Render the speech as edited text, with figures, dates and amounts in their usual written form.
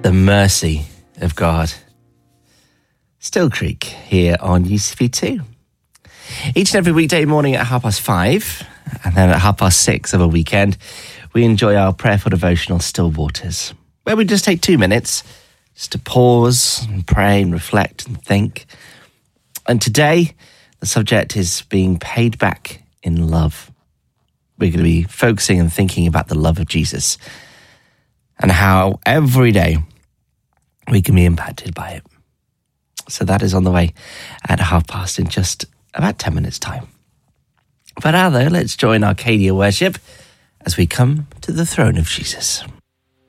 the mercy of God. Still Creek here on UCV2. Each and every weekday morning at 5:30, and then at 6:30 of a weekend, we enjoy our prayerful devotional Still Waters, where we just take 2 minutes just to pause and pray and reflect and think. And today, the subject is being paid back in love. We're going to be focusing and thinking about the love of Jesus and how every day we can be impacted by it. So that is on the way at 5:30 in just about 10 minutes' time. But now, though, let's join Arcadia worship as we come to the throne of Jesus.